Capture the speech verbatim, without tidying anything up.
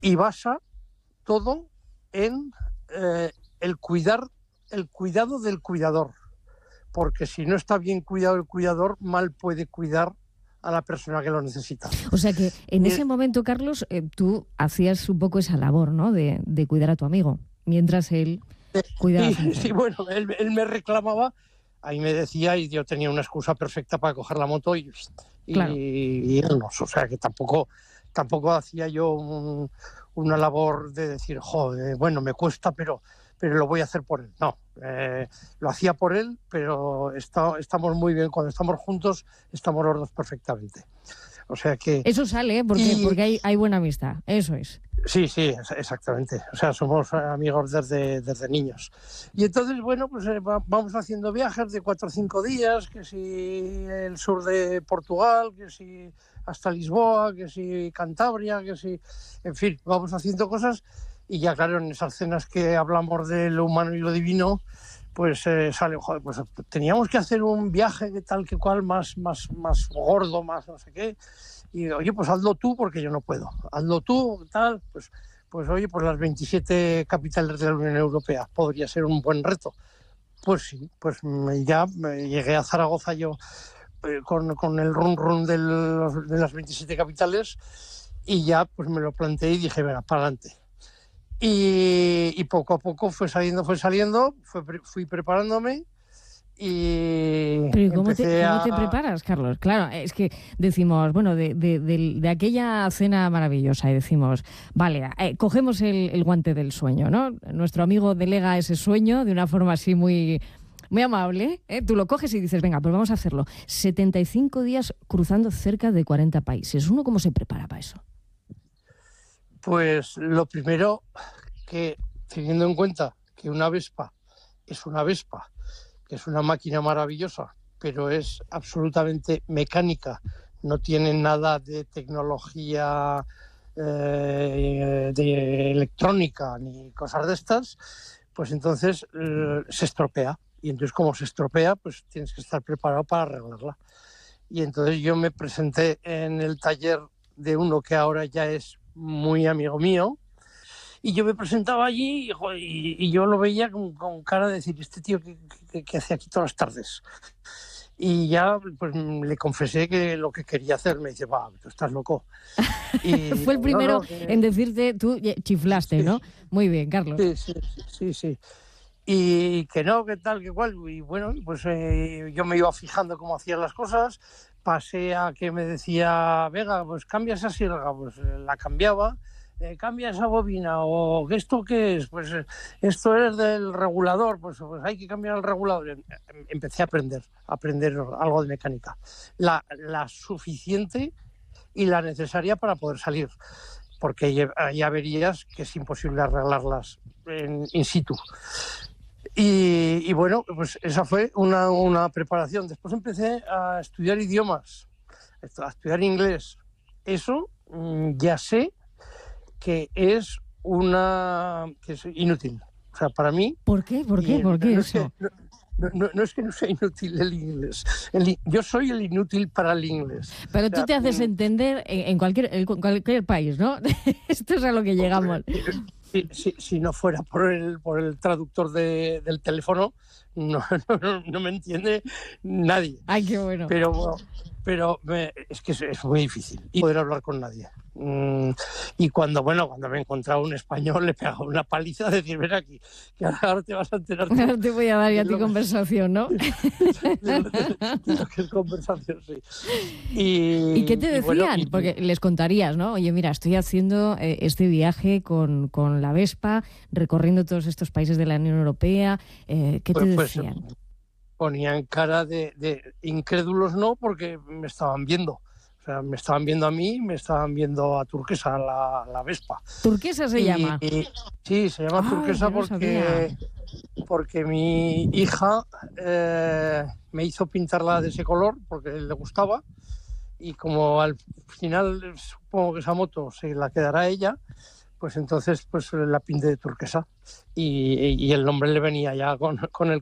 y basa todo en eh, el cuidar, el cuidado del cuidador, porque si no está bien cuidado el cuidador, mal puede cuidar a la persona que lo necesita. O sea que en y, ese momento, Carlos, eh, tú hacías un poco esa labor, ¿no?, de, de cuidar a tu amigo, mientras él cuidaba sí, a su mujer. sí, bueno, él, él me reclamaba, ahí me decía, y yo tenía una excusa perfecta para coger la moto y, y, Claro. y irnos. O sea que tampoco, tampoco hacía yo un, una labor de decir, joder, bueno, me cuesta, pero, pero lo voy a hacer por él. No, eh, lo hacía por él, pero está, estamos muy bien. Cuando estamos juntos, estamos los dos perfectamente. O sea que... Eso sale, ¿eh? Porque, y, porque hay, hay buena amistad, eso es. Sí, sí, exactamente. O sea, somos amigos desde, desde niños. Y entonces, bueno, pues eh, vamos haciendo viajes de cuatro o cinco días, que si el sur de Portugal, que si hasta Lisboa, que si Cantabria, que si... En fin, vamos haciendo cosas y ya, claro, en esas cenas que hablamos de lo humano y lo divino, pues eh, sale, joder, pues teníamos que hacer un viaje de tal que cual más, más, más gordo, más no sé qué. Y oye, pues hazlo tú porque yo no puedo. Hazlo tú, tal, pues, pues oye, pues las veintisiete capitales de la Unión Europea podría ser un buen reto. Pues sí, pues ya me llegué a Zaragoza yo eh, con, con el run run de, los, de las veintisiete capitales y ya pues me lo planteé y dije, venga, para adelante. Y, y poco a poco fue saliendo, fue saliendo, fue, fui preparándome. Y Pero ¿cómo te, empecé ¿cómo a... te preparas, Carlos? Claro, es que decimos, bueno, de, de, de, de aquella cena maravillosa y decimos, vale, eh, cogemos el, el guante del sueño, ¿no? Nuestro amigo delega ese sueño de una forma así muy, muy amable, ¿eh? Tú lo coges y dices, venga, pues vamos a hacerlo. setenta y cinco días cruzando cerca de cuarenta países. ¿Uno cómo se prepara para eso? Pues lo primero, que teniendo en cuenta que una Vespa es una Vespa, que es una máquina maravillosa, pero es absolutamente mecánica, no tiene nada de tecnología eh, de electrónica ni cosas de estas, pues entonces eh, se estropea. Y entonces como se estropea, pues tienes que estar preparado para arreglarla. Y entonces yo me presenté en el taller de uno que ahora ya es muy amigo mío, y yo me presentaba allí y, y, y yo lo veía con, con cara de decir, este tío que, que, que hace aquí todas las tardes. Y ya pues le confesé que lo que quería hacer. Me dice, va, tú estás loco. Y fue el primero no, no, que... en decirte, tú chiflaste, sí, ¿no? Muy bien, Carlos. Sí, sí, sí, sí. Y que no, que tal, que cual. Y bueno, pues eh, yo me iba fijando cómo hacían las cosas. Pasé a que me decía, venga, pues cambia esa sierra, pues eh, la cambiaba. Eh, cambia esa bobina, o ¿esto qué es? Pues eh, esto es del regulador, pues, pues hay que cambiar el regulador. Empecé a aprender, a aprender algo de mecánica. La, la suficiente y la necesaria para poder salir, porque hay, hay averías que es imposible arreglarlas en, in situ. Y, y bueno, pues esa fue una, una preparación. Después empecé a estudiar idiomas, a estudiar inglés. Eso ya sé que es una que es inútil. O sea, para mí... ¿Por qué? ¿Por qué? ¿Por qué no eso? Es que, no, no, no es que no sea inútil el inglés. El, yo soy el inútil para el inglés. Pero o sea, tú te haces entender en, en, cualquier, en cualquier país, ¿no? Esto es a lo que llegamos. Si, si, si no fuera por el, por el traductor de, del teléfono, no, no, no me entiende nadie. Ay, qué bueno. Pero, pero me, es que es, es muy difícil y poder hablar con nadie. Mm, y cuando, bueno, cuando me he encontrado un español, le he pegado una paliza de decir, ven aquí, que ahora te vas a enterar. Ahora te voy a dar ya a ti conversación, ¿no? De, de, de, de lo que es conversación, sí. Y, ¿Y qué te decían? Y bueno, y, porque les contarías, ¿no? Oye, mira, estoy haciendo eh, este viaje con, con la Vespa, recorriendo todos estos países de la Unión Europea. Eh, ¿Qué te pues, decían? Pues, ponían cara de, de incrédulos, no, porque me estaban viendo. O sea, me estaban viendo a mí, me estaban viendo a Turquesa, la, la Vespa. ¿Turquesa se y, llama? Y, sí, se llama Ay, Turquesa no porque, porque mi hija eh, me hizo pintarla de ese color porque le gustaba, y como al final supongo que esa moto se la quedará ella, pues entonces pues la pinté de turquesa y, y el nombre le venía ya con, con, el,